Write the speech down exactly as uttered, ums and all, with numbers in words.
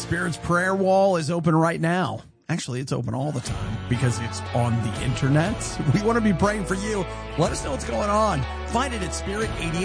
Spirit's prayer wall is open right now. Actually, it's open all the time because it's on the internet. We want to be praying for you. Let us know what's going on. Find it at Spirit eighty-eight.